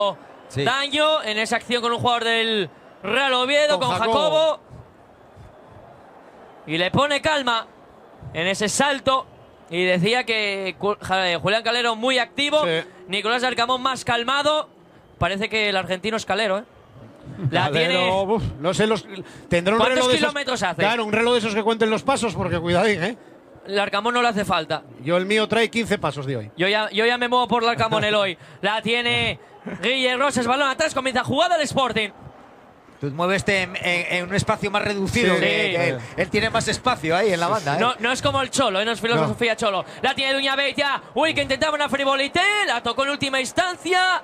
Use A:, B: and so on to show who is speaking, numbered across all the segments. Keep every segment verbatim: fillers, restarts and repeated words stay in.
A: Sí.
B: Daño en esa acción con un jugador del Real Oviedo, con, con Jacobo. Jacobo. Y le pone calma en ese salto. Y decía que Julián Calero muy activo, sí. Nicolás Arcamón más calmado. Parece que el argentino es Calero, ¿eh? La
C: Calero,
B: tiene.
C: Uf, no sé, los, tendrá un
B: ¿Cuántos
C: reloj
B: kilómetros
C: de esos,
B: hace?
C: Claro, un reloj de esos que cuenten los pasos, porque cuidadín, ¿eh?
B: El Arcamón no le hace falta.
C: Yo el mío trae quince pasos de hoy.
B: Yo ya, yo ya me muevo por el Arcamón el hoy. La tiene Guille Rosas, balón atrás, comienza jugada del Sporting.
A: Tú muévete en, en, en un espacio más reducido.
B: Sí,
A: que,
B: sí.
A: que él, él tiene más espacio ahí en la banda. ¿eh?
B: No, no es como el Cholo, ¿eh? No es filosofía no. Cholo. La tiene Duña Beitia. Uy, que intentaba una frivolité. La tocó en última instancia.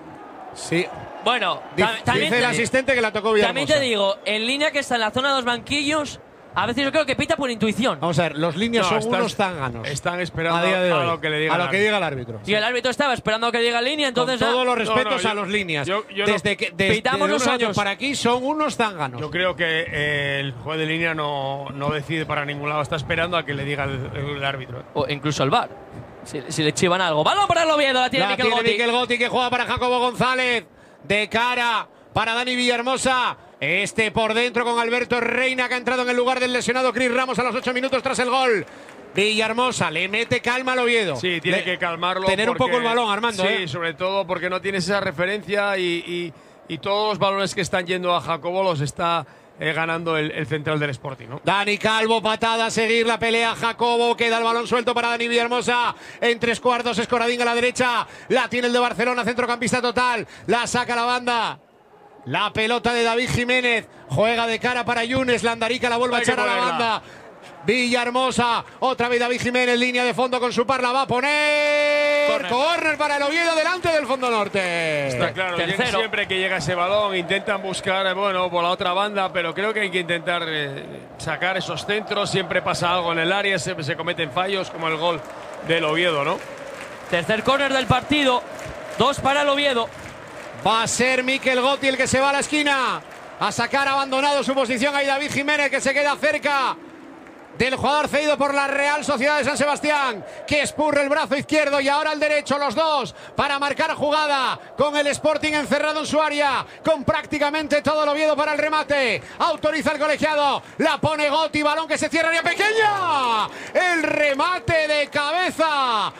C: Sí.
B: Bueno,
C: dice,
B: también
C: dice el asistente que la tocó Villahermosa.
B: También te digo, en línea que está en la zona de los banquillos, a veces yo creo que pita por intuición.
C: Vamos a ver, los líneas
D: no,
C: son
D: están,
C: unos zánganos.
D: Están esperando
C: a, día de hoy,
D: a lo que le diga,
C: a lo que diga el árbitro.
B: Y el árbitro estaba esperando a que diga línea, entonces.
C: Con todos los respetos
D: no, no, yo,
C: a los líneas.
D: Yo, yo
C: desde
D: no,
C: que desde,
B: pitamos
C: desde unos
B: nosotros.
C: años para aquí son unos zánganos.
D: Yo creo que eh, el juez de línea no, no decide para ningún lado, está esperando a que le diga el, el árbitro.
B: O incluso el V A R. Si, si le chivan algo. Balón para el Oviedo, la tiene
C: la
B: Miquel
C: tiene
B: Gotti.
C: Miquel Gotti, que juega para Jacobo González. De cara para Dani Villahermosa. Este por dentro con Alberto Reina, que ha entrado en el lugar del lesionado Cris Ramos a los ocho minutos tras el gol. Villahermosa le mete calma al Oviedo.
D: Sí, tiene
C: le,
D: que calmarlo.
C: Tener
D: porque,
C: un poco el balón, Armando.
D: Sí,
C: ¿eh?
D: sobre todo porque no tienes esa referencia y, y, y todos los balones que están yendo a Jacobo los está eh, ganando el, el central del Sporting, ¿no?
C: Dani Calvo, patada a seguir la pelea. Jacobo, queda el balón suelto para Dani Villahermosa. En tres cuartos, Escoradín a la derecha. La tiene el de Barcelona, centrocampista total. La saca la banda. La pelota de David Jiménez. Juega de cara para Yunes. Landarica la vuelve a echar a la banda. Villahermosa. Otra vez David Jiménez. Línea de fondo con su par. La va a poner. Corner, Corner para el Oviedo delante del fondo norte.
D: Está claro. Siempre que llega ese balón intentan buscar, bueno, por la otra banda. Pero creo que hay que intentar eh, sacar esos centros. Siempre pasa algo en el área. Se, se cometen fallos como el gol del Oviedo, ¿no?
B: Tercer córner del partido. Dos para el Oviedo.
C: Va a ser Miquel Gotti el que se va a la esquina a sacar abandonado su posición. Ahí David Jiménez, que se queda cerca del jugador cedido por la Real Sociedad de San Sebastián, que espurre el brazo izquierdo y ahora el derecho, los dos para marcar jugada con el Sporting encerrado en su área, con prácticamente todo el Oviedo para el remate. Autoriza el colegiado, la pone Gotti, balón que se cierra, área pequeña. El remate de cabeza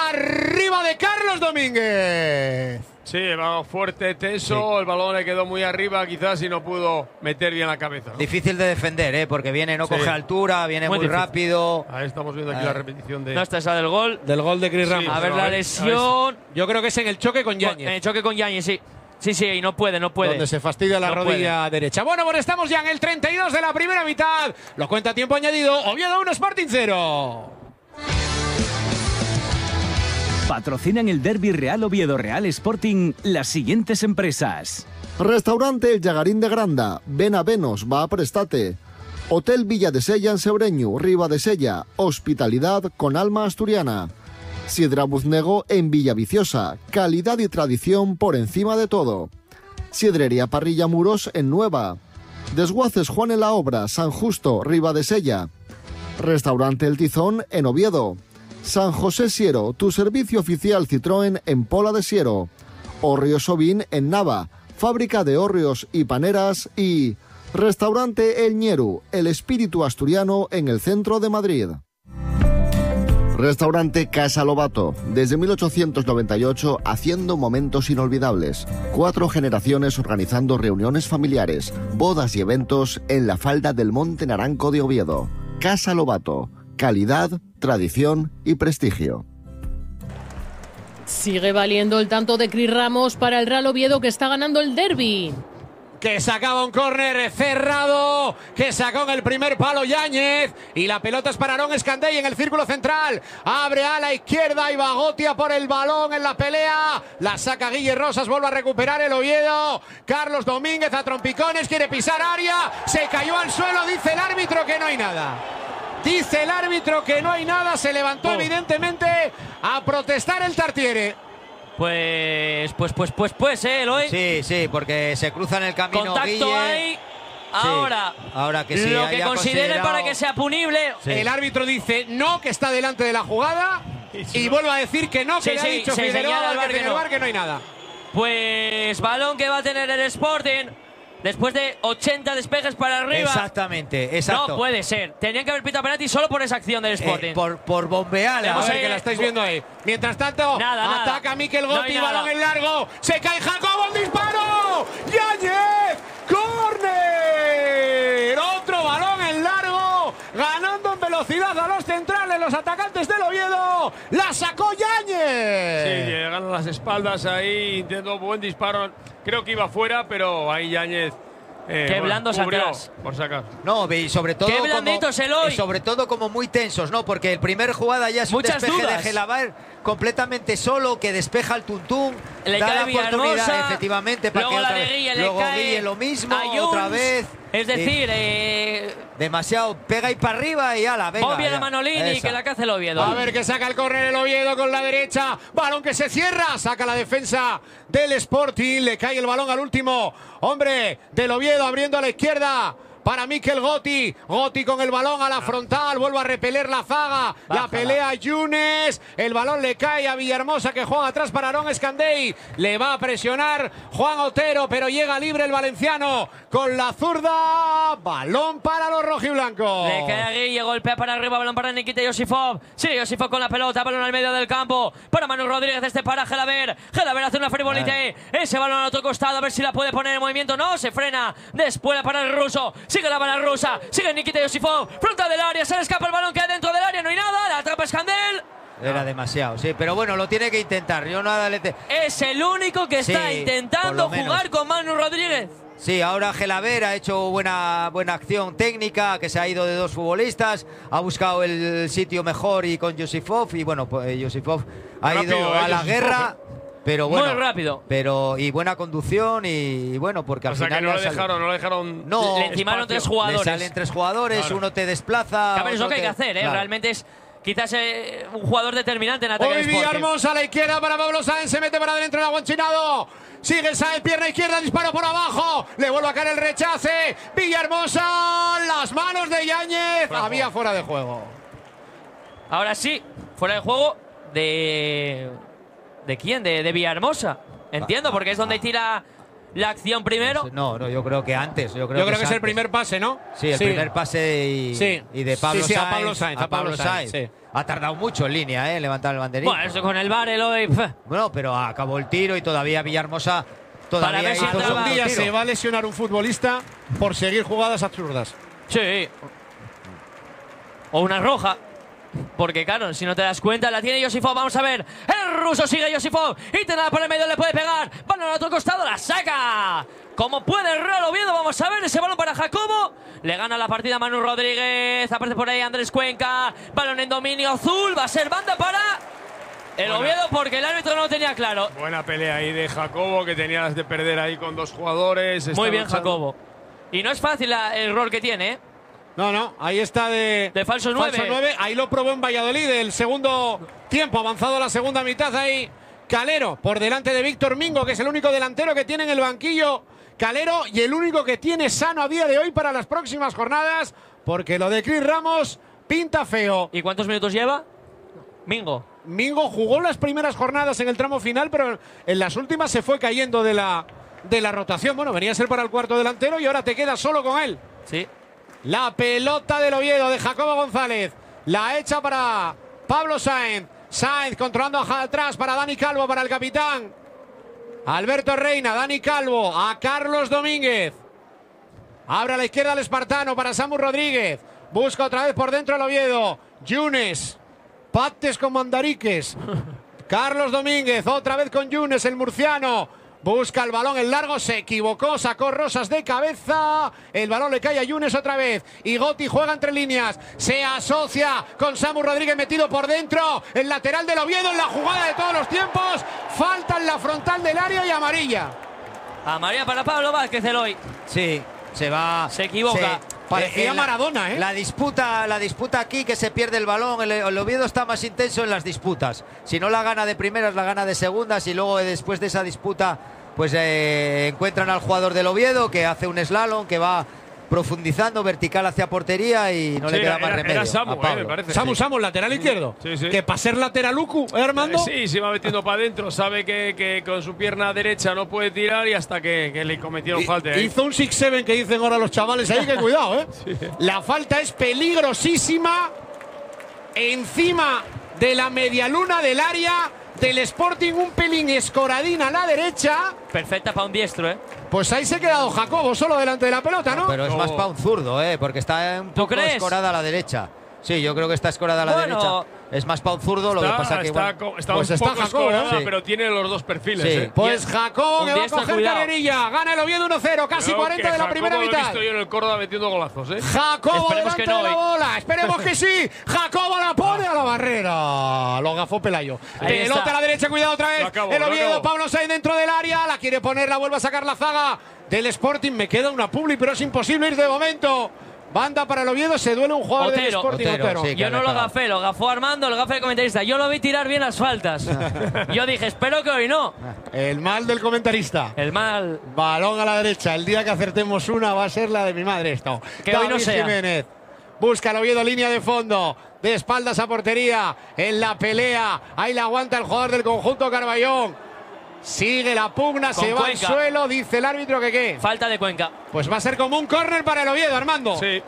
C: arriba de Carlos Domínguez.
D: Sí, va fuerte, tenso, sí. El balón le quedó muy arriba quizás y no pudo meter bien la cabeza, ¿no?
A: Difícil de defender, ¿eh? Porque viene, no sí. coge altura, viene muy, muy rápido.
D: Ahí estamos viendo aquí ah. la repetición de…
B: No está esa del gol.
C: Del gol de Cris Ramos.
B: Sí, a ver la lesión.
C: Ver, yo creo que es en el choque con Yáñez.
B: En el choque con Yáñez, sí. Sí, sí, y no puede, no puede.
C: Donde se fastidia la no rodilla puede. derecha. Bueno, pues estamos ya en el treinta y dos de la primera mitad. Lo cuenta tiempo añadido. Oviedo uno, Sporting cero.
E: Patrocinan el derbi Real Oviedo Real Sporting las siguientes empresas.
F: Restaurante El Llagarín de Granda, ven a Venos, va a Prestate. Hotel Villa de Sella en Sebreño, Riba de Sella, hospitalidad con alma asturiana. Sidra Buznego en Villaviciosa, calidad y tradición por encima de todo. Sidrería Parrilla Muros en Nueva. Desguaces Juan en la Obra, San Justo, Riba de Sella. Restaurante El Tizón en Oviedo. San José Siero, tu servicio oficial Citroën en Pola de Siero. Hórreos Sobín en Nava, fábrica de hórreos y paneras. Y Restaurante El Ñeru, el espíritu asturiano en el centro de Madrid. Restaurante Casa Lobato, desde mil ochocientos noventa y ocho haciendo momentos inolvidables. Cuatro generaciones organizando reuniones familiares, bodas y eventos en la falda del Monte Naranco de Oviedo. Casa Lobato, calidad, tradición y prestigio.
G: Sigue valiendo el tanto de Cris Ramos para el Real Oviedo, que está ganando el derbi.
C: Que sacaba un córner cerrado, que sacó en el primer palo Yáñez, y la pelota es para Aarón Escandey en el círculo central. Abre a la izquierda y Bagotia por el balón en la pelea. La saca Guille Rosas, vuelve a recuperar el Oviedo. Carlos Domínguez a trompicones, quiere pisar área, se cayó al suelo, dice el árbitro que no hay nada. Dice el árbitro que no hay nada, se levantó oh. evidentemente a protestar el Tartiere.
B: Pues, pues, pues, pues, pues, eh, Eloy.
A: Sí, sí, porque se cruza en el camino.
B: Contacto
A: Guille.
B: Ahí. Ahora,
A: sí, ahora que sí,
B: lo que considere para que sea punible.
C: Sí. El árbitro dice no, que está delante de la jugada, y, si y no, vuelve a decir que no, que sí, le sí, ha dicho Figueroa al que, que, no. que no hay nada.
B: Pues balón que va a tener el Sporting después de ochenta despejes para arriba.
A: Exactamente, exacto.
B: No puede ser. Tenían que haber pitado penalti solo por esa acción del Sporting.
A: Eh, por, por bombear.
C: Vamos a ver que la estáis viendo ahí. Mientras tanto,
B: nada,
C: ataca
B: nada.
C: Mikel
B: No
C: Gotti,
B: hay
C: balón
B: nada.
C: en largo. Se cae Jacobo, el disparo. ¡Yáñez! ¡Córner! Otro balón en largo. Ganando en velocidad a los centrales, los atacantes del Oviedo. La sacó Yáñez.
D: Sí, llegan a las espaldas ahí, intentó buen disparo. Creo que iba fuera, pero ahí Yáñez. Eh,
B: Qué
D: bueno,
B: blandos
D: cubrió
B: atrás.
D: por sacar.
A: No, y sobre todo.
B: Qué blanditos el hoy.
A: Y sobre todo como muy tensos, ¿no? Porque el primer jugada ya es
B: Muchas
A: un despeje
B: dudas.
A: de Gelaber completamente solo, que despeja el tuntún.
B: Le
A: da
B: cae
A: la oportunidad,
B: Villarmosa,
A: efectivamente, para
B: luego
A: que
B: la
A: otra
B: de
A: vez-
B: Guille le
A: luego
B: cae
A: Guille lo mismo,
B: a Junts.
A: otra vez.
B: Es decir,
A: eh,
B: eh,
A: demasiado. Pega ahí para arriba y ala, venga.
B: obvia
A: ya.
B: la Manolini,
A: Esa.
B: que la caza el Oviedo.
C: A ver que saca el córner el Oviedo con la derecha. Balón que se cierra. Saca la defensa del Sporting. Le cae el balón al último hombre del Oviedo, abriendo a la izquierda para Mikel Gotti. Gotti con el balón a la frontal. Vuelve a repeler la zaga. La
A: Bájala.
C: pelea Yunes. El balón le cae a Villahermosa, que juega atrás para Aaron Escandey. Le va a presionar Juan Otero, pero llega libre el valenciano con la zurda. Balón para los rojiblancos.
B: Le cae a Guille, golpea para arriba, balón para Nikita Yosifov. Sigue Yosifov con la pelota, balón al medio del campo. Para Manu Rodríguez, este para Gelaber. Gelaber hace una frivolité. Ese balón al otro costado, a ver si la puede poner en movimiento. No, se frena. Después para el ruso. Sigue la bala rusa. Sigue Nikita Yosifov. Frontal del área, se le escapa el balón, queda dentro del área, no hay nada. La atrapa Escandel.
A: Era demasiado, sí, pero bueno, lo tiene que intentar. Yo nada le te...
B: Es el único que
A: Sí,
B: está
A: por
B: intentando
A: lo menos.
B: jugar con Manu Rodríguez.
A: Sí, ahora Gelaber ha hecho buena, buena acción técnica, que se ha ido de dos futbolistas, ha buscado el sitio mejor y con Yosifov, y bueno, pues Yosifov ha
D: Rápido,
A: ido
D: eh,
A: a la
D: Yosifov,
A: guerra, pero
B: Muy
A: bueno,
B: rápido.
A: pero y buena conducción y, y bueno, porque
D: O
A: al
D: sea que
A: final
D: no
A: le
D: le
A: ha salido-
D: dejaron, no le dejaron.
A: No,
B: Le encimaron
D: espacio.
B: tres
A: le
B: jugadores.
A: salen tres jugadores,
D: Claro.
A: uno te desplaza.
B: A ver, es lo
A: otro
B: que hay que
A: te-
B: hacer, ¿eh?
A: claro.
B: Realmente es quizás eh, un jugador determinante en ataque
C: Hoy
B: del Sporting.
C: Villahermosa a la izquierda para Pablo Sáenz, se mete para adentro el aguanchinado. Sigue Sáenz, pierna izquierda, disparo por abajo. Le vuelve a caer el rechace. Villahermosa, las manos de Yáñez.
D: Fuera de
C: Había
D: juego.
C: fuera de juego.
B: Ahora sí, fuera de juego de. ¿De quién? De, de Villahermosa. Entiendo, porque es donde tira la acción primero.
A: No, no, yo creo que antes. Yo creo,
C: Yo creo que es el
A: antes.
C: primer pase, ¿no?
A: Sí, el primer pase y,
C: Sí.
A: y de Pablo
C: Sí, sí, a
A: Sáenz.
C: Pablo Sáenz, a Pablo Sáenz, sí.
A: Ha tardado mucho en línea, ¿eh? Levantar el banderín.
B: Bueno, eso con el bar, el hoy. pf.
A: Bueno, pero acabó el tiro y todavía Villahermosa todavía
B: Para ver si
A: hizo
B: entraba.
A: su
C: Un día
A: tiro.
C: se va a lesionar un futbolista por seguir jugadas absurdas.
B: Sí. O una roja. Porque claro, si no te das cuenta, la tiene Yosifov. Vamos a ver. El ruso sigue Yosifov. Intenta por el medio, le puede pegar. Balón al otro costado, la saca. Como puede el Real Oviedo, vamos a ver ese balón para Jacobo. Le gana la partida Manu Rodríguez. Aparece por ahí Andrés Cuenca. Balón en dominio azul. Va a ser banda para el
D: Buena.
B: Oviedo porque el árbitro no lo tenía claro.
D: Buena pelea ahí de Jacobo, que tenía las de perder ahí con dos jugadores.
B: Muy
D: Está
B: bien,
D: luchando.
B: Jacobo. Y no es fácil la- el rol que tiene, ¿eh?
C: No, no, ahí está de,
B: De falso nueve.
C: falso nueve. Ahí lo probó en Valladolid el segundo tiempo, avanzado la segunda mitad ahí. Calero por delante de Víctor Mingo, que es el único delantero que tiene en el banquillo. Calero y el único que tiene sano a día de hoy para las próximas jornadas, porque lo de Cris Ramos pinta feo.
B: ¿Y cuántos minutos lleva? Mingo.
C: Mingo jugó las primeras jornadas en el tramo final, pero en las últimas se fue cayendo de la, de la rotación. Bueno, venía a ser para el cuarto delantero y ahora te quedas solo con él.
B: Sí.
C: La pelota del Oviedo de Jacobo González. La echa para Pablo Sáenz. Sáenz controlando atrás para Dani Calvo, para el capitán Alberto Reina. Dani Calvo a Carlos Domínguez. Abre a la izquierda el espartano para Samu Rodríguez. Busca otra vez por dentro el Oviedo. Yunes. Pates con mandariques. Carlos Domínguez otra vez con Yunes, el murciano. Busca el balón en largo, se equivocó, sacó Rosas de cabeza. El balón le cae a Yunes otra vez. Y Gotti juega entre líneas. Se asocia con Samu Rodríguez metido por dentro. El lateral del Oviedo en la jugada de todos los tiempos. Falta en la frontal del área y amarilla.
B: Amarilla para Pablo Vázquez el hoy.
A: Sí, se va.
B: Se equivoca.
C: Parecía
A: en la-
C: Maradona, ¿eh?
A: La disputa, la disputa aquí, que se pierde el balón. El, el Oviedo está más intenso en las disputas. Si no la gana de primeras, la gana de segundas. Y luego, eh, después de esa disputa, pues eh, encuentran al jugador del Oviedo, que hace un slalom, que va profundizando, vertical hacia portería y no
D: Sí,
A: le queda
D: era-
A: más
D: era
A: remedio.
D: Samu,
A: a
D: eh,
A: Pablo.
D: me parece.
C: Samu,
D: Sí.
C: Samu, lateral izquierdo.
D: Sí, sí.
C: Que para ser lateral Luku, ¿eh, Armando?
D: Eh, Sí, se va metiendo para adentro. Sabe que, que con su pierna derecha no puede tirar y hasta que, que le cometieron
C: Y-
D: falta. ¿eh?
C: Hizo un six seven que dicen ahora los chavales ahí, que cuidado, ¿eh? La falta es peligrosísima. Encima de la medialuna del área del Sporting, un pelín escoradín a la derecha.
B: Perfecta para un diestro, ¿eh?
C: Pues ahí se ha quedado Jacobo solo delante de la pelota, ¿no?
A: Pero es más
D: No.
A: para un zurdo, ¿eh? Porque está un
B: ¿Tú
A: poco
B: crees?
A: escorada a la derecha. Sí, yo creo que está escorada a la
B: Bueno.
A: derecha. Es más para un zurdo, lo que
D: Está,
A: pasa que
D: está,
A: igual-
D: co- está
C: Pues
D: un
C: está
D: poco
C: Jacobo,
D: escorada,
A: ¿eh?
D: pero tiene los dos perfiles.
A: Sí.
D: ¿eh?
C: Pues Jacobo
B: un
C: que va a
B: diestro,
C: coger
B: cuidado.
C: carrerilla. Gana el Oviedo uno cero, casi
D: Creo
C: cuarenta
D: que
C: de la
D: Jacobo
C: primera
D: lo he
C: mitad.
D: visto yo en el Córdoba metiendo golazos, ¿eh?
C: Jacobo
B: Esperemos
C: delante
B: que no
C: de la
B: hoy.
C: bola. Esperemos que sí. Jacobo la pone a la barrera. Lo gafó Pelayo.
B: Ahí
C: Pelota
B: está.
C: a la derecha, cuidado otra vez.
D: Lo acabo,
C: el
D: lo
C: Oviedo,
D: acabo.
C: Pablo Sainz dentro del área. La quiere poner, la vuelve a sacar la zaga del Sporting. Me queda una publi, pero es imposible ir de momento. Banda para el Oviedo, se duele un jugador del
B: Otero.
C: Sporting.
A: Otero,
C: Otero.
A: sí.
B: Yo
A: que
B: no
A: le
B: lo
A: pega.
B: gafé, lo gafó Armando, lo gafé el comentarista. Yo lo vi tirar bien las faltas. Yo dije, espero que hoy no.
C: El mal del comentarista.
B: El mal.
C: Balón a la derecha. El día que acertemos una va a ser la de mi madre esto.
B: Que hoy no
C: David
B: sea.
C: Jiménez. Busca el Oviedo, línea de fondo. De espaldas a portería. En la pelea. Ahí la aguanta el jugador del conjunto Carballón. Sigue la pugna,
B: Con
C: se va
B: Cuenca.
C: al suelo. Dice el árbitro que qué.
B: Falta de Cuenca.
C: Pues va a ser como un córner para el Oviedo, Armando.
D: Sí.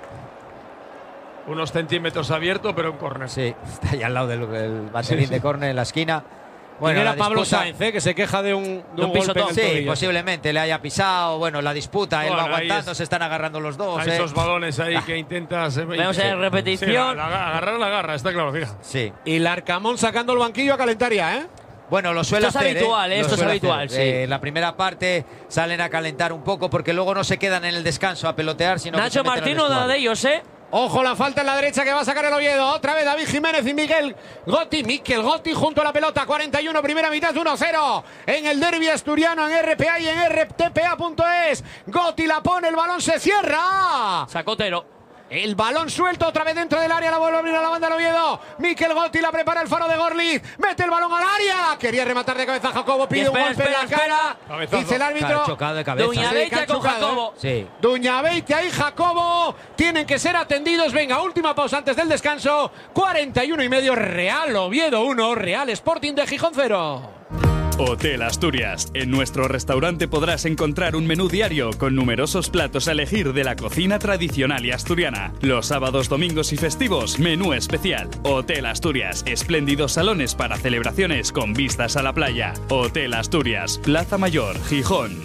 D: Unos centímetros abierto, pero un córner.
A: Sí, está ahí al lado del, del banderín de córner en la esquina.
C: Bueno, era
A: la
C: Pablo
A: disputa-
C: Sainz, ¿eh? Que se queja de un, de
B: De
C: un
B: un
C: golpe
B: pisotón.
C: en el
A: Sí,
C: tobillo.
A: posiblemente le haya pisado. Bueno, la disputa, él va
D: Bueno, ahí
A: aguantando,
D: es-
A: se están agarrando los dos.
D: Hay
A: ¿eh?
D: esos balones ahí que intentas. eh,
B: Vemos
D: sí.
B: en repetición.
D: Sí, la, la- agarrar la garra, está claro, fija.
A: Sí.
C: Y Larcamón sacando el banquillo a calentar ya, ¿eh?
A: Bueno, lo suele
B: Esto es
A: hacer.
B: habitual,
A: ¿eh?
B: ¿eh?
A: Lo
B: Esto es
A: suele
B: habitual,
A: hacer.
B: sí.
A: Eh, la primera parte salen a calentar un poco porque luego no se quedan en el descanso a pelotear, sino que
B: Nacho
A: se meten al
B: Martín no da
A: vestuario.
B: de ellos, ¿eh?
C: Ojo, la falta en la derecha que va a sacar el Oviedo. Otra vez David Jiménez y Miguel Gotti. Miquel Gotti junto a la pelota. cuarenta y uno, primera mitad, uno cero. En el derbi asturiano, en R P A y en R T P A punto es. Gotti la pone, el balón se cierra.
B: Sacó Otero.
C: El balón suelto otra vez dentro del área. La vuelve a abrir a la banda del Oviedo. Miquel Gotti la prepara el faro de Gorliz. Mete el balón al área. Quería rematar de cabeza Jacobo. Pide
B: Y espera,
C: un golpe
B: espera,
C: en la cara.
D: Cabezazo.
C: Dice el árbitro.
A: Claro, chocado de cabeza.
B: Duña
C: Sí,
B: Beitia
C: que han
B: con
C: chocado,
B: Jacobo.
A: Sí.
C: Duña Beitia y Jacobo tienen que ser atendidos. Venga, última pausa antes del descanso. cuarenta y uno y medio, Real Oviedo uno, Real Sporting de Gijón cero.
H: Hotel Asturias. En nuestro restaurante podrás encontrar un menú diario con numerosos platos a elegir de la cocina tradicional y asturiana. Los sábados, domingos y festivos, menú especial. Hotel Asturias. Espléndidos salones para celebraciones con vistas a la playa. Hotel Asturias. Plaza Mayor, Gijón.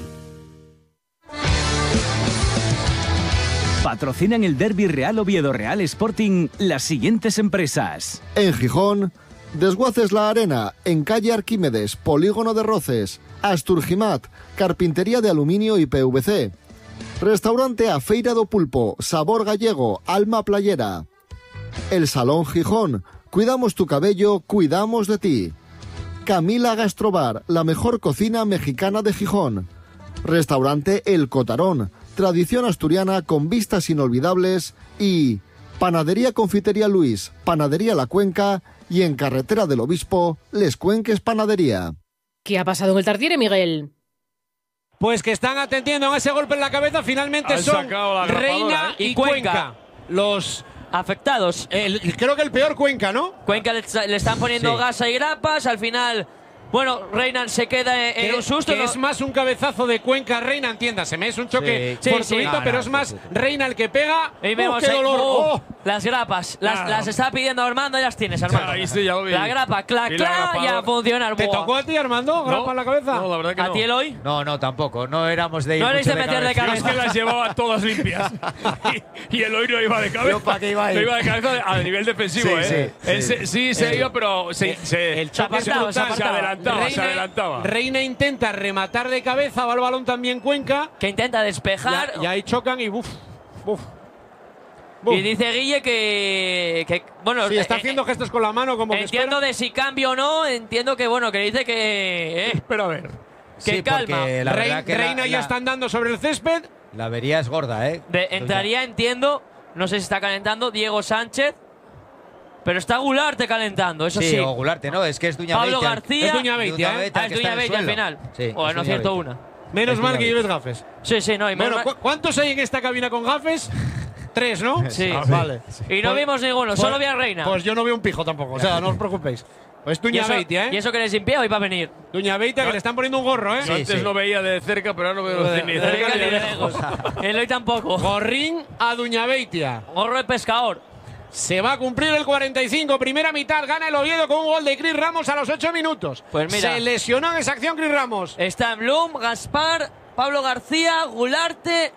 E: Patrocinan el derbi Real Oviedo Real Sporting las siguientes empresas.
F: En Gijón, Desguaces La Arena, en calle Arquímedes, Polígono de Roces, Asturgimat, Carpintería de Aluminio y P V C. Restaurante A Feira do Pulpo, Sabor Gallego, Alma Playera. El Salón Gijón, cuidamos tu cabello, cuidamos de ti. Camila Gastrobar, la mejor cocina mexicana de Gijón. Restaurante El Cotarón, tradición asturiana con vistas inolvidables. Y Panadería Confitería Luis, Panadería La Cuenca y en Carretera del Obispo, Les Cuenques Panadería.
G: ¿Qué ha pasado en el Tartiere, Miguel?
C: Pues que están atendiendo a ese golpe en la cabeza. Finalmente
D: Han
C: son
D: sacado la grapadora,
C: Reina
D: ¿eh?
C: y
B: Y
C: Cuenca.
B: Cuenca.
C: Los,
B: Afectados.
C: el- creo que el peor Cuenca, ¿no?
B: Cuenca le, le están poniendo
A: Sí.
B: gasa y grapas. Al final, bueno, Reina se queda en, en
C: Que-
B: un susto.
C: que
B: ¿no?
C: es más un cabezazo de Cuenca Reina, entiéndaseme, es un choque
B: Sí, sí,
C: fortuito,
B: sí.
C: pero
A: No,
C: es
A: no,
C: más
A: fortuito.
C: Reina el que pega.
B: Y
C: ¡Uh,
B: vemos
C: qué
B: ahí,
C: dolor!
B: ¡oh!
C: ¡Oh!
B: las grapas. Las,
D: Claro.
B: las está pidiendo Armando y las tienes, Armando.
D: Ahí sí, ya lo vi.
B: La grapa, clac,
D: Y la
B: clac,
D: grapadora.
B: ya funciona.
C: ¿Te
B: Buah.
C: tocó a ti, Armando? ¿Grapa
D: No,
C: en la cabeza?
D: No, la verdad que
B: ¿A
D: no.
B: ti, Eloy?
A: No, no, tampoco. No éramos de ir
B: No
A: mucho
B: erais de meter de
D: Yo
B: cabeza.
D: es que las llevaba todas limpias. y, y el hoy no iba de cabeza.
A: Yo, ¿pa' qué iba a ir?
D: No iba de cabeza a nivel defensivo,
A: Sí,
D: ¿eh?
A: sí,
D: Él
A: sí.
D: se- sí se iba, pero se, se,
C: el choque
B: apartaba,
C: es
B: se
C: brutal.
D: se adelantaba, se adelantaba.
C: Reina intenta rematar de cabeza, va el balón también Cuenca.
B: Que intenta despejar.
C: Y ahí chocan y buf, buf. buf.
B: Y dice Guille que. que bueno,
C: Sí, está
B: eh,
C: haciendo
B: eh,
C: gestos con la mano como que
B: entiendo
C: espera.
B: de si cambio o no. Entiendo que, bueno, que dice que. eh,
D: Pero a ver.
B: que
A: Sí,
B: calma.
A: porque la
C: Rei-
A: verdad que la-
C: Reina ya
A: la-
C: está andando sobre el césped.
A: La avería es gorda, ¿eh?
B: de- entraría, entiendo. No sé si está calentando Diego Sánchez. Pero está Gularte calentando, eso sí.
A: Sí, o Gularte, no, es que es Duña
B: Pablo
A: Beitia.
B: García.
C: Es Duña Beitia, ¿eh?
B: Ah, es
A: que
B: Duña
A: está en el
B: Beitia al
A: suelo.
B: final.
A: Sí,
B: o
A: es
B: no
A: Duña
B: acierto
A: Beitia.
B: una.
C: Menos
A: El
C: mal que
A: Duña
C: lleves gafes.
B: Sí, sí, no. Y
C: Bueno,
B: menos
C: ¿cu
B: mal-
C: ¿cuántos hay en esta cabina con gafes? Tres, ¿no?
B: Sí.
C: Ah, vale.
B: Y no
C: Pues-
B: vimos ninguno,
C: pues-
B: solo vi a Reina.
C: Pues yo no veo un pijo tampoco, o sea, no os preocupéis. Pues
B: y,
C: Duña
B: eso,
C: Beitia, ¿eh?
B: y eso que eres sin pie hoy va a venir.
C: Duña Beitia, que le están poniendo un gorro, ¿eh?
D: Yo
A: Sí,
D: antes
A: sí.
D: lo veía de cerca, pero ahora no veo
C: De-
D: ni
C: de-
D: cerca
B: Ni
D: ni
B: de
D: de lejos.
B: lejos. El hoy tampoco.
C: Gorrín a Duña Beitia.
B: Gorro de pescador.
C: Se va a cumplir el cuarenta y cinco, primera mitad, gana el Oviedo con un gol de Chris Ramos a los ocho minutos.
B: Pues mira.
C: Se lesionó en esa acción Chris Ramos.
B: Está Blum, Gaspar, Pablo García, Gularte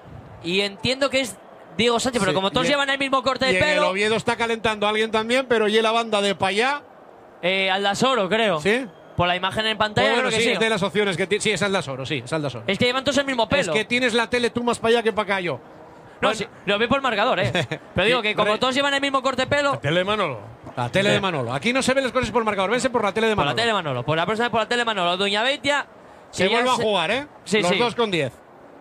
B: y entiendo que es Diego Sánchez, pero
C: Sí,
B: como todos
C: y en-
B: llevan el mismo corte
C: Y
B: de
C: en el
B: pelo,
C: Oviedo está calentando a alguien también, pero y la banda de Payá.
B: eh, Aldasoro, creo.
C: ¿Sí?
B: Por la imagen en pantalla,
C: Pues bueno,
B: creo que
C: sí,
B: sí.
C: es de las opciones que ti- sí, es Aldasoro, sí, es Aldasoro.
B: Es que llevan todos el mismo pelo.
C: Es que tienes la tele tú más para allá que para acá yo.
B: No,
C: Bueno,
B: sí, lo vi por marcador, ¿eh? Pero digo que como
C: Re-
B: todos llevan el mismo corte de pelo,
D: Tele Manolo.
C: La tele de Manolo. Aquí no se ven las cosas por marcador, vense por la tele de
B: por
C: Manolo.
B: la tele Manolo. Por la próxima vez por la tele Manolo. Duña Beitia.
C: Se
B: que ya
C: vuelve a
B: se-
C: jugar, ¿eh?
B: Sí,
C: Los
B: sí.
C: dos con diez.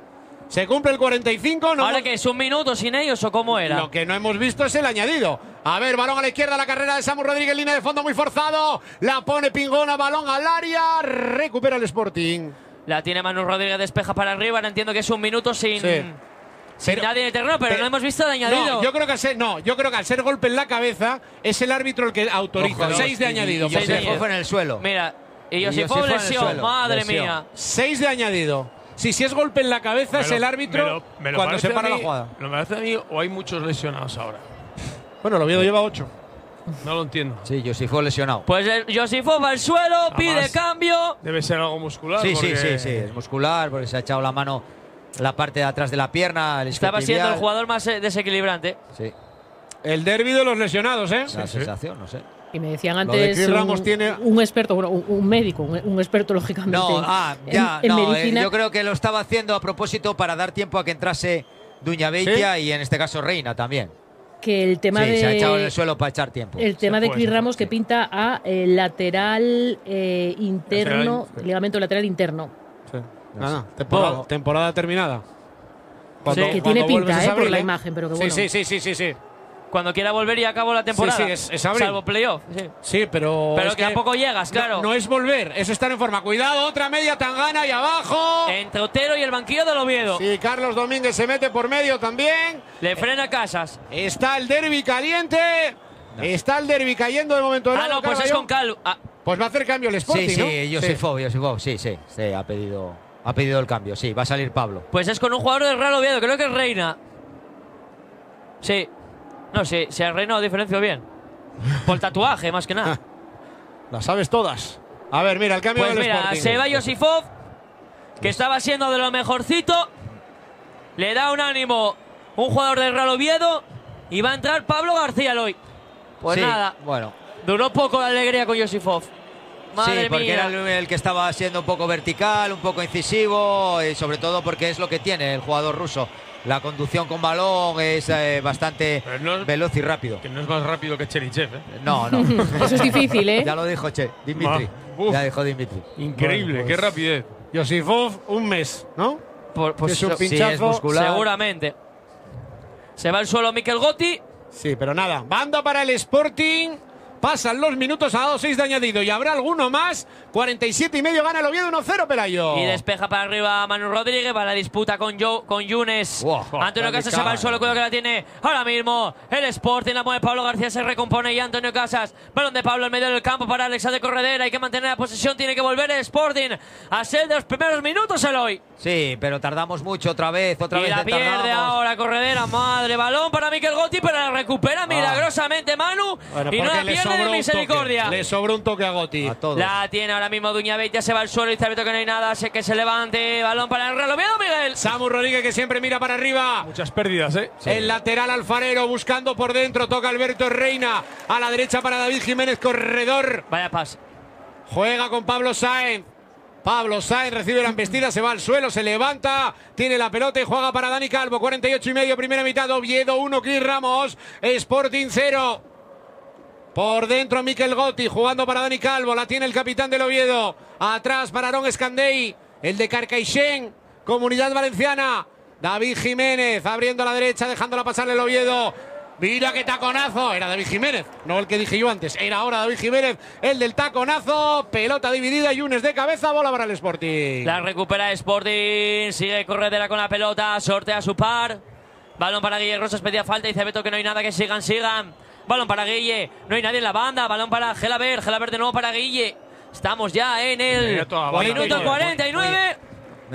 C: Se cumple el cuarenta y cinco. No
B: ¿Ahora
C: hemos-
B: que es un minuto sin ellos o cómo era?
C: Lo que no hemos visto es el añadido. A ver, balón a la izquierda, la carrera de Samu Rodríguez, línea de fondo muy forzado. La pone Pingona, balón al área. Recupera el Sporting.
B: La tiene Manu Rodríguez, despeja para arriba. No entiendo que es un minuto sin,
C: Sí.
B: sin
C: Pero-
B: nadie en el terreno, pero,
C: pero-
B: no hemos visto el añadido.
C: No, yo creo que al ser, no, yo creo que al ser golpe en la cabeza es el árbitro el que autoriza.
A: Ojo,
C: Seis de
A: y-
C: añadido.
A: Y,
B: Seis de
A: Josefo
B: añadido.
A: fue en el suelo.
B: Mira, y
A: Y
B: Josefo
A: Josefo en el
B: lesión,
A: suelo,
B: madre
A: lesión.
B: mía.
C: Seis de añadido. Si, si es golpe en la cabeza es
D: Me lo-
C: el árbitro
D: me lo- me lo
C: cuando
D: parece
C: se para
D: a mí-
C: la jugada.
D: ¿Me lo parece a mí o hay muchos lesionados ahora?
C: Bueno, el Oviedo lleva ocho.
D: No lo entiendo.
A: Sí, Josefo lesionado.
B: Pues el Josefo va al suelo, pide
D: Además,
B: cambio.
D: Debe ser algo muscular.
A: Sí, sí,
D: porque-
A: sí, sí, es muscular porque se ha echado la mano la parte de atrás de la pierna. El
B: Estaba siendo el
A: isquiotibial.
B: jugador más eh, desequilibrante.
A: Sí,
C: El derbi de los lesionados, ¿eh?
A: esa sensación, no sé.
G: Y me decían
C: Lo de
G: antes
C: Chris
G: un,
C: Ramos tiene-
G: un experto, bueno, un, un médico, un, un experto lógicamente.
A: No,
G: en-
A: ah,
G: en-
A: ya,
G: en
A: no, eh,
G: medicina,
A: yo creo que lo estaba haciendo a propósito para dar tiempo a que entrase Duña Beitia y en este caso Reina también.
G: que el tema
A: Sí,
G: de
A: se ha echado en el suelo para echar tiempo.
G: el tema
D: Se
G: de
D: puede,
G: Chris
D: se
G: Ramos que pinta a eh, lateral eh, interno,
D: Lateral-
G: ligamento lateral interno.
C: Sí. Nada, temporada, temporada terminada.
B: Sí.
G: Que tiene
C: vuelves
G: pinta,
C: es
G: eh, por
C: abril,
G: la imagen, pero que
C: Sí,
G: bueno.
C: sí, sí, sí, sí, sí.
B: Cuando quiera volver y acabó la temporada.
C: Sí, sí, es- es abril.
B: Salvo playoff. Sí.
C: Sí, pero.
B: Pero
C: es
B: que a poco llegas, claro.
C: No, no es volver, es estar en forma. Cuidado, otra media tangana y abajo.
B: Entre Otero y el banquillo del Oviedo.
C: Sí, Carlos Domínguez se mete por medio también.
B: Le frena Casas.
C: Está el derbi caliente. Está el derbi cayendo de momento.
B: Ah, no, pues es con Calvo. Ah,
C: Pues va a hacer cambio el Sporting,
A: Sí,
C: ¿no?
A: sí, Josefo, Josefo, sí, sí, sí, ha pedido, ha pedido el cambio, sí, va a salir Pablo.
B: pues es con un jugador del Real Oviedo, creo que es Reina. Sí. No, sí, se ha Reina lo diferencio bien. Por el tatuaje, más que nada.
C: Las sabes todas. A ver, mira, el cambio
B: Pues
C: del
B: mira,
C: Sporting.
B: se va Josifov, que estaba siendo de lo mejorcito. Le da un ánimo un jugador del Real Oviedo. Y va a entrar Pablo García hoy. Pues
A: Sí,
B: nada,
A: bueno,
B: duró poco la alegría con Josifov. Madre
A: sí, porque
B: mía.
A: era el, el que estaba siendo un poco vertical, un poco incisivo, y sobre todo porque es lo que tiene el jugador ruso. La conducción con balón es eh, bastante
D: Pero no es-
A: veloz y rápido.
D: Que no es más rápido que Cherichev, ¿eh?
A: No, no.
G: Eso es difícil, ¿eh?
A: Ya lo dijo Che, Dimitri.
D: Ma- uf.
A: Ya dijo Dimitri.
D: Increíble,
C: Bueno,
D: qué
C: pues-
D: rapidez.
C: Josifov, un mes, ¿no?
B: Por- pues
C: Es un
B: eso-
A: Sí,
C: pinchazo.
A: es muscular.
B: seguramente. Se va al suelo Mikel Gotti.
C: Sí, pero nada. Banda para el Sporting. Pasan los minutos a dos seis de añadido y habrá alguno más. cuarenta y siete y medio gana el Oviedo uno cero, Pelayo.
B: Y despeja para arriba Manu Rodríguez. Va la disputa con, Joe, con Yunes.
A: Wow,
B: Antonio
A: dale,
B: Casas se va al
A: cara.
B: suelo. Cuidado que la tiene ahora mismo el Sporting. La mueve Pablo García. Se recompone y Antonio Casas. Balón de Pablo en medio del campo para Alexander Corredera. Hay que mantener la posesión. Tiene que volver el Sporting a ser de los primeros minutos el hoy.
A: Sí, pero tardamos mucho otra vez, otra
B: Y
A: vez
B: la pierde
A: tardamos.
B: ahora Corredera. Madre, balón para Mikel Gotti. Pero la recupera milagrosamente Manu.
C: Bueno,
B: y no
C: porque
B: la
C: le
B: pierde
C: sobró
B: de
C: un
B: misericordia.
C: toque. Le sobró un toque a Gotti.
A: A todos.
B: La tiene ahora mismo Duña Beitia, se va al suelo y está viendo que no hay nada, sé que se levante, balón para el Real Oviedo, Miguel.
C: Samu Rodríguez que siempre mira para arriba.
D: Muchas pérdidas, ¿eh?
C: El lateral Alfarero buscando por dentro. Toca Alberto Reina. A la derecha para David Jiménez, corredor.
B: Vaya pase.
C: Juega con Pablo Sáenz. Pablo Sáenz recibe la embestida, se va al suelo, se levanta, tiene la pelota y juega para Dani Calvo. cuarenta y ocho y medio, primera mitad. Oviedo uno, Chris Ramos. Sporting cero. Por dentro Mikel Gotti jugando para Dani Calvo. La tiene el capitán del Oviedo. Atrás para Aaron Escandey. El de Carcaixent. Comunidad Valenciana. David Jiménez abriendo a la derecha, dejándola pasarle el Oviedo. Mira qué taconazo. Era David Jiménez, no el que dije yo antes. Era ahora David Jiménez, el del taconazo. Pelota dividida, Yunes de cabeza, bola para el Sporting.
B: La recupera Sporting. Sigue Corredera con la pelota. Sortea su par. Balón para Guille Rosas, pedía falta. Dice Beto que no hay nada, que sigan, sigan. Balón para Guille. No hay nadie en la banda. Balón para Gelaber. Gelaber de nuevo para Guille. Estamos ya en el minuto cuarenta y nueve.